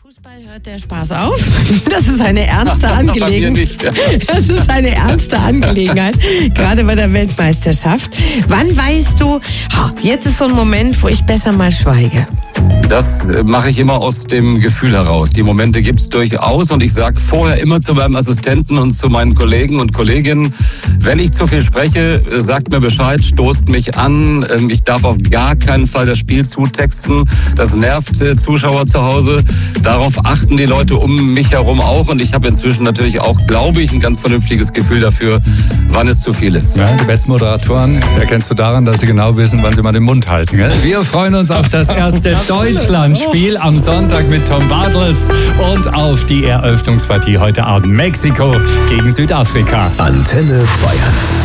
Fußball hört der Spaß auf. Das ist eine ernste Angelegenheit. Das ist eine ernste Angelegenheit, gerade bei der Weltmeisterschaft. Wann weißt du, jetzt ist so ein Moment, wo ich besser mal schweige? Das mache ich immer aus dem Gefühl heraus. Die Momente gibt es durchaus und ich sage vorher immer zu meinem Assistenten und zu meinen Kollegen und Kolleginnen, wenn ich zu viel spreche, sagt mir Bescheid, stoßt mich an. Ich darf auf gar keinen Fall das Spiel zutexten. Das nervt Zuschauer zu Hause. Darauf achten die Leute um mich herum auch und ich habe inzwischen natürlich auch, glaube ich, ein ganz vernünftiges Gefühl dafür, wann es zu viel ist. Ja, die besten Moderatoren erkennst du daran, dass sie genau wissen, wann sie mal den Mund halten. Gell? Wir freuen uns auf das erste Deutschlandspiel am Sonntag mit Tom Bartels und auf die Eröffnungspartie heute Abend Mexiko gegen Südafrika. Antenne Bayern.